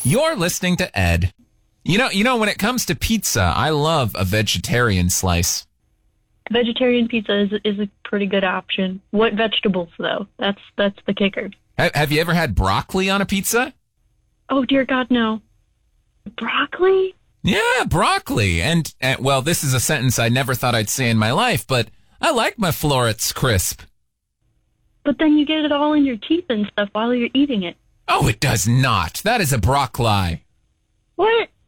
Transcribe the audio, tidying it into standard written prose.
You're listening to Ed. You know, when it comes to pizza, I love a vegetarian slice. Vegetarian pizza is a pretty good option. What vegetables, though? That's the kicker. Have you ever had broccoli on a pizza? Oh, dear God, no. Broccoli? Yeah, broccoli. And well, this is a sentence I never thought I'd say in my life, but I like my florets crisp. But then you get it all in your teeth and stuff while you're eating it. Oh, it does not. That is a broccoli. What?